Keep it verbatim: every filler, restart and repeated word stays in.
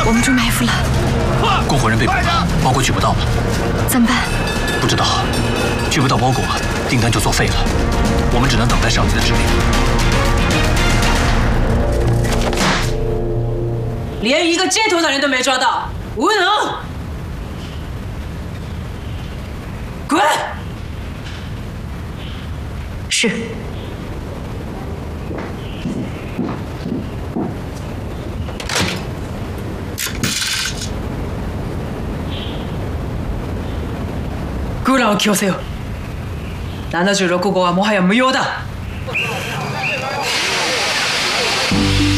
我们中埋伏了， 供货人被捕了，包裹取不到了， 怎么办？ 不知道，取不到包裹，订单就作废了。我们只能等待上级的指令。 连一个接头的人都没抓到，无能！滚！ 是。 グーランを起用せよ。ななじゅうろくごうはもはや無用だ。